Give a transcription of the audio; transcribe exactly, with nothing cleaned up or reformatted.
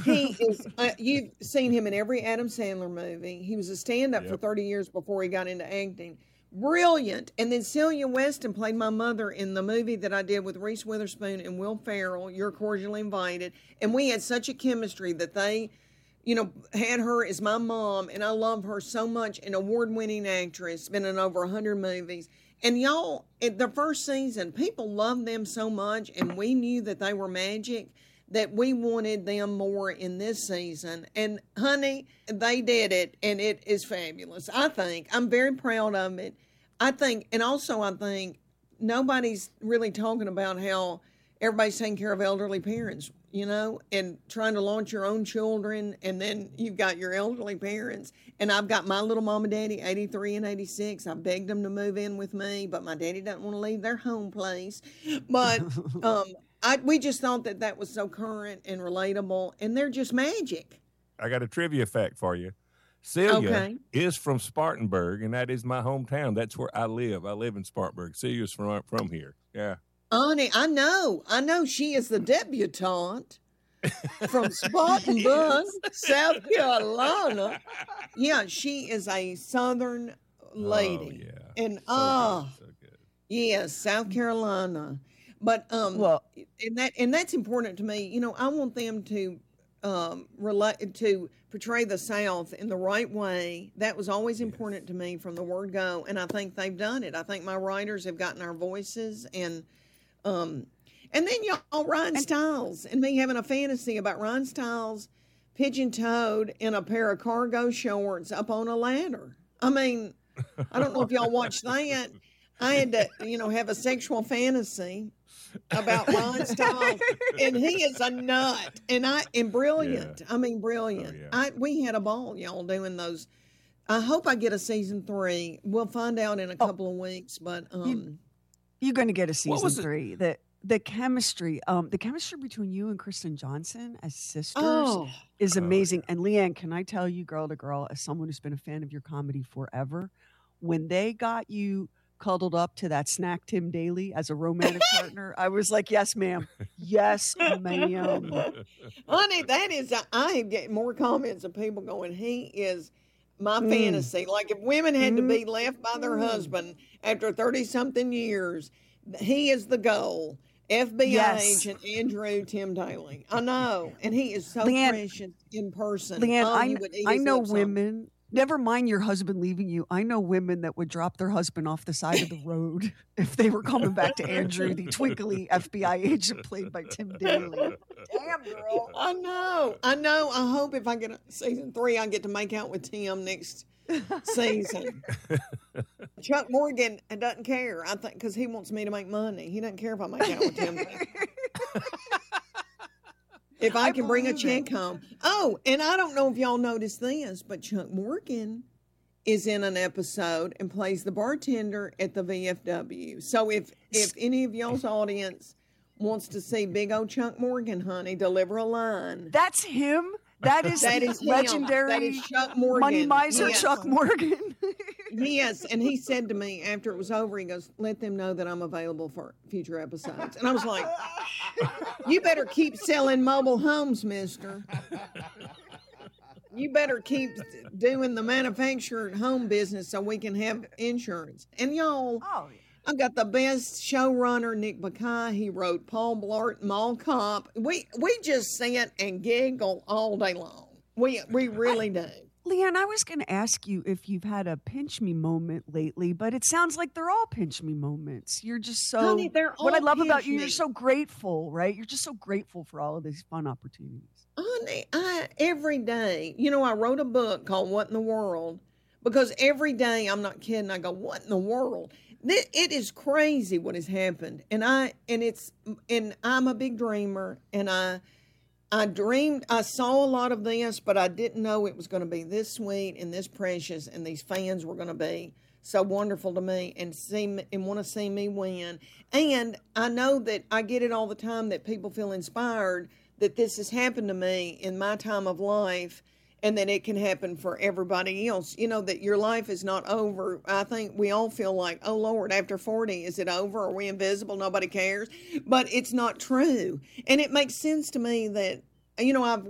He is, uh, you've seen him in every Adam Sandler movie. He was a stand-up yep. for thirty years before he got into acting. Brilliant. And then Celia Weston played my mother in the movie that I did with Reese Witherspoon and Will Ferrell, You're Cordially Invited. And we had such a chemistry that they, you know, had her as my mom, and I love her so much, an award-winning actress, been in over one hundred movies. And y'all, at the first season, people loved them so much, and we knew that they were magic, that we wanted them more in this season. And, honey, they did it, and it is fabulous, I think. I'm very proud of it. I think, and also I think, nobody's really talking about how everybody's taking care of elderly parents, you know, and trying to launch your own children, and then you've got your elderly parents. And I've got my little mom and daddy, eighty-three and eighty-six. I begged them to move in with me, but my daddy doesn't want to leave their home place. But um, I, we just thought that that was so current and relatable, and they're just magic. I got a trivia fact for you. Celia okay. is from Spartanburg, and that is my hometown. That's where I live. I live in Spartanburg. Celia's from from here. Yeah. Honey, I know. I know she is the debutante from Spartanburg, South Carolina. Yeah, she is a Southern lady. Oh, yeah. And, so ah, good, so good. Yes, South Carolina. But, um, well, and that, and that's important to me. You know, I want them to, um, relate to portray the South in the right way. That was always important to me from the word go. And I think they've done it. I think my writers have gotten our voices, and, Um, and then y'all, Ryan Stiles, and me having a fantasy about Ryan Stiles pigeon-toed in a pair of cargo shorts up on a ladder. I mean, I don't know if y'all watched that. I had to, you know, have a sexual fantasy about Ryan Stiles, and he is a nut, and I and brilliant. Yeah. I mean, brilliant. Oh, yeah. I we had a ball, y'all, doing those. I hope I get a season three. We'll find out in a couple oh. of weeks, but um. You- You're going to get a season three. The the chemistry, um, the chemistry between you and Kristen Johnson as sisters oh. is amazing. Oh, yeah. And Leanne, can I tell you, girl to girl, as someone who's been a fan of your comedy forever, when they got you cuddled up to that snack Tim Daly as a romantic partner, I was like, yes, ma'am. Yes, ma'am. Honey, that is, I get more comments of people going, he is my mm. fantasy. Like if women had mm. to be left by their husband after thirty-something years, he is the goal. F B I yes. agent Andrew Tim Daly. I know. And he is so Leanne, precious in person. Leanne, oh, I, I know women, never mind your husband leaving you, I know women that would drop their husband off the side of the road if they were coming back to Andrew, the twinkly F B I agent played by Tim Daly. Damn, girl. I know. I know. I hope if I get a season three, I get to make out with Tim next season. Chuck Morgan doesn't care, I think, because he wants me to make money. He doesn't care if I make out with him. If I, I can bring a check it. home. Oh, and I don't know if y'all noticed this, but Chuck Morgan is in an episode and plays the bartender at the V F W. So if if any of y'all's audience wants to see big old Chuck Morgan, honey, deliver a line. That's him? That is, that is legendary that is Chuck Morgan. Money miser yes. Chuck Morgan. Yes, and he said to me after it was over, he goes, let them know that I'm available for future episodes. And I was like, you better keep selling mobile homes, mister. You better keep doing the manufactured home business so we can have insurance. And y'all, oh, yeah. I've got the best showrunner, Nick Bakay. He wrote Paul Blart, Mall Cop. We we just sit and giggle all day long. We we really do. Leanne, I was going to ask you if you've had a pinch me moment lately, but it sounds like they're all pinch me moments. You're just so, Honey, they're all what I love about you, me. you're so grateful, right? You're just so grateful for all of these fun opportunities. Honey, I, every day, you know, I wrote a book called What in the World, because every day, I'm not kidding, I go, what in the world? It is crazy what has happened. And I, and it's, and I'm a big dreamer, and I, I dreamed, I saw a lot of this, but I didn't know it was going to be this sweet and this precious, and these fans were going to be so wonderful to me and see me, and want to see me win. And I know that I get it all the time that people feel inspired that this has happened to me in my time of life, and that it can happen for everybody else. You know, that your life is not over. I think we all feel like, oh, Lord, after forty, is it over? Are we invisible? Nobody cares. But it's not true. And it makes sense to me that, you know, I've